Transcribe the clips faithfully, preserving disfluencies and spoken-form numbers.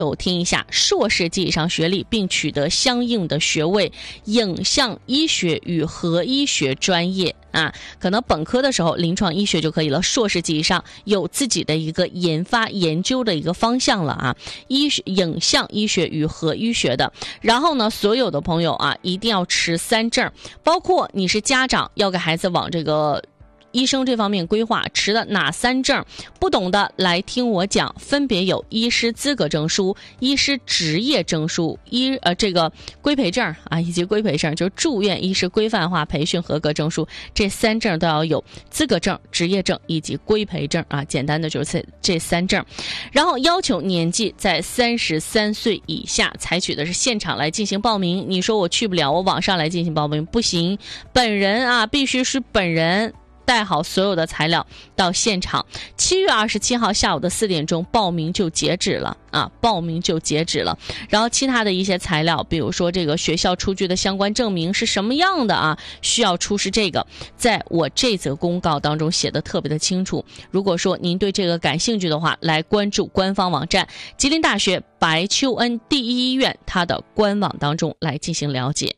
有听一下硕士及以上学历并取得相应的学位，影像医学与核医学专业啊，可能本科的时候临床医学就可以了，硕士及以上有自己的一个研发研究的一个方向了啊，医学影像医学与核医学的。然后呢，所有的朋友啊，一定要持三证，包括你是家长要给孩子往这个医生这方面规划，持的哪三证？不懂的来听我讲，分别有医师资格证书、医师执业证书、医呃这个规培证啊，以及规培证，就是住院医师规范化培训合格证书，这三证都要有，资格证、执业证以及规培证啊，简单的就是这三证。然后要求年纪在三十三岁以下，采取的是现场来进行报名。你说我去不了，我网上来进行报名不行，本人啊必须是本人。带好所有的材料到现场，七月二十七号下午的四点钟报名就截止了啊，报名就截止了。然后其他的一些材料，比如说这个学校出具的相关证明是什么样的啊，需要出示这个，在我这则公告当中写的特别的清楚。如果说您对这个感兴趣的话，来关注官方网站吉林大学白求恩第一医院它的官网当中来进行了解。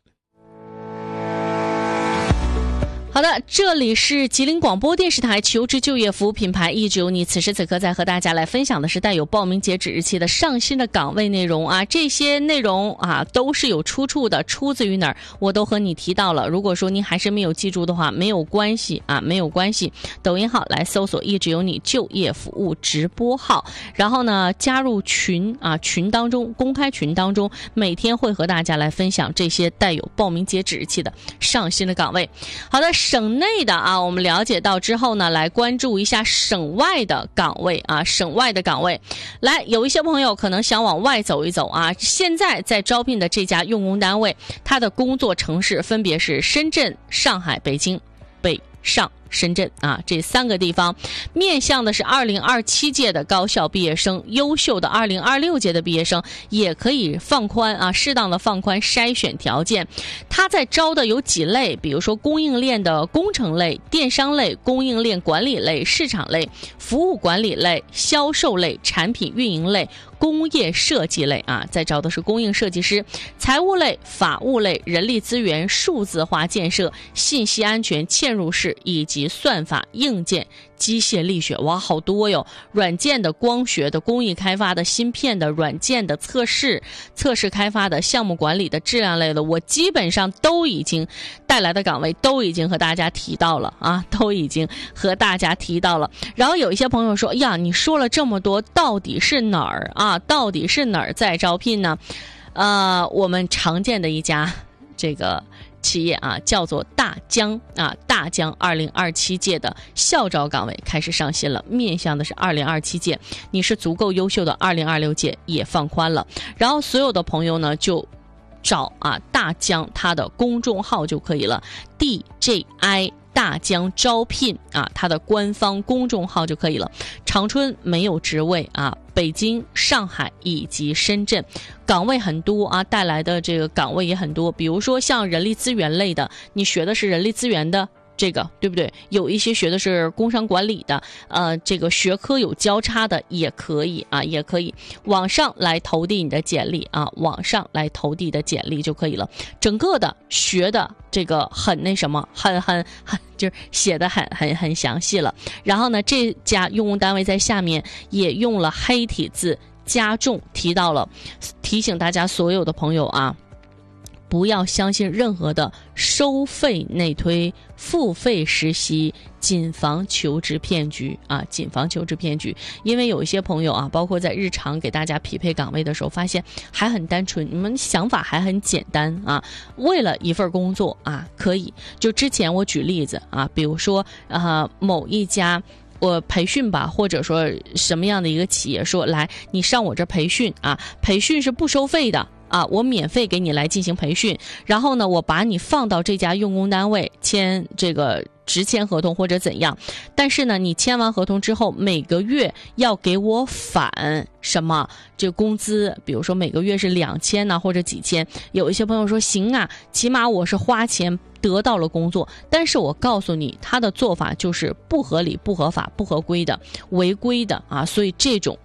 好的，这里是吉林广播电视台求职就业服务品牌一直有你，此时此刻在和大家来分享的是带有报名截止日期的上新的岗位内容啊，这些内容啊都是有出处的，出自于哪儿我都和你提到了。如果说您还是没有记住的话，没有关系啊，没有关系。抖音号来搜索一直有你就业服务直播号，然后呢加入群啊，群当中公开群当中，每天会和大家来分享这些带有报名截止日期的上新的岗位。好的。省内的啊，我们了解到之后呢，来关注一下省外的岗位啊，省外的岗位。来，有一些朋友可能想往外走一走啊，现在在招聘的这家用工单位，它的工作城市分别是深圳、上海、北京、北上。深圳啊，这三个地方面向的是二零二七届的高校毕业生，优秀的二零二六届的毕业生也可以放宽啊，适当的放宽筛选条件。他在招的有几类，比如说供应链的工程类、电商类、供应链管理类、市场类、服务管理类、销售类、产品运营类、工业设计类啊，在招的是供应设计师、财务类、法务类、人力资源、数字化建设、信息安全、嵌入式以及算法、硬件、机械力学，哇，好多哟！软件的、光学的、工艺开发的、芯片的、软件的、测试、测试开发的、项目管理的、质量类的，我基本上都已经带来的岗位都已经和大家提到了啊，都已经和大家提到了。然后有一些朋友说呀，你说了这么多，到底是哪儿啊？到底是哪儿在招聘呢？呃，我们常见的一家这个企业啊，叫做大疆啊，大疆二零二七届的校招岗位开始上新了，面向的是二零二七届，你是足够优秀的，二零二六届也放宽了。然后所有的朋友呢，就找啊大疆它的公众号就可以了 ，D J I。大疆招聘啊，它的官方公众号就可以了。长春没有职位啊，北京、上海以及深圳岗位很多啊，带来的这个岗位也很多。比如说像人力资源类的，你学的是人力资源的这个对不对？有一些学的是工商管理的，呃，这个学科有交叉的也可以啊，也可以网上来投递你的简历啊，网上来投递的简历就可以了。整个的学的这个很那什么，很很很就是写的很很很详细了。然后呢，这家用工单位在下面也用了黑体字加重提到了，提醒大家所有的朋友啊。不要相信任何的收费内推、付费实习、谨防求职骗局啊！谨防求职骗局，因为有一些朋友啊，包括在日常给大家匹配岗位的时候，发现还很单纯，你们想法还很简单啊。为了一份工作啊，可以就之前我举例子啊，比如说啊某一家。我培训吧，或者说什么样的一个企业说来，你上我这培训啊，培训是不收费的啊，我免费给你来进行培训，然后呢，我把你放到这家用工单位签这个直签合同或者怎样，但是呢，你签完合同之后，每个月要给我返什么这个工资，比如说每个月是两千呢，或者几千。有一些朋友说行啊，起码我是花钱得到了工作，但是我告诉你，他的做法就是不合理、不合法、不合规的、违规的啊，所以这种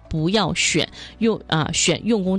不要选用啊选用工